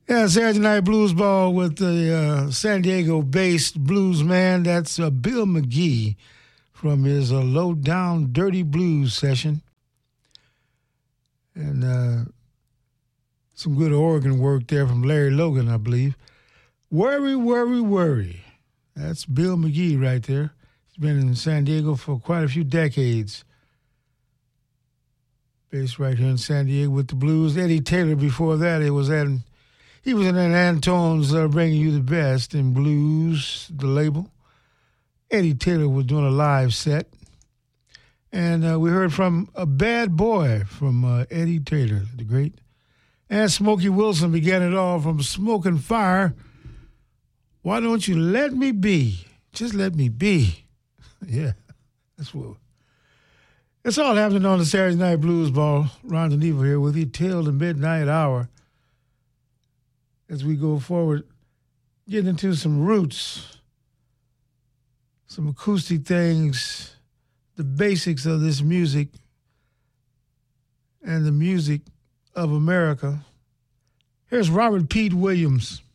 Yeah, Saturday Night Blues Ball with the San Diego-based blues man. That's Bill McGee from his Low Down Dirty Blues session. And some good organ work there from Larry Logan, I believe. Worry, Worry, Worry. That's Bill McGee right there. He's been in San Diego for quite a few decades. Based right here in San Diego with the blues. Eddie Taylor before that, he was in Antone's Bringing You the Best in Blues, the label. Eddie Taylor was doing a live set. And we heard from A Bad Boy from Eddie Taylor, the great. And Smokey Wilson began it all from Smoking Fire. Why don't you let me be? Just let me be. Yeah, that's what. It's all happening on the Saturday Night Blues Ball. Ron DeNevo here with you till the midnight hour. As we go forward, getting into some roots, some acoustic things, the basics of this music and the music of America. Here's Robert Pete Williams.